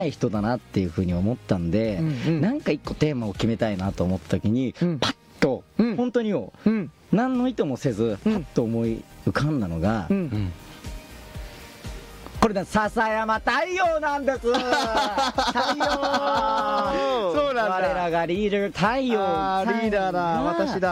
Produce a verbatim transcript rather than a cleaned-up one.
い人だなっていうふうに思ったんで、 うんうん、 なんか一個テーマを決めたいなと思った時に、うん、パッと、うん、本当によ、うん、何の意図もせずパッと思い浮かんだのが、うんうん、これだ、笹山太陽なんです。太陽そうなんだ。 我らがリーダー太陽。 あーリーダーだ、私だ。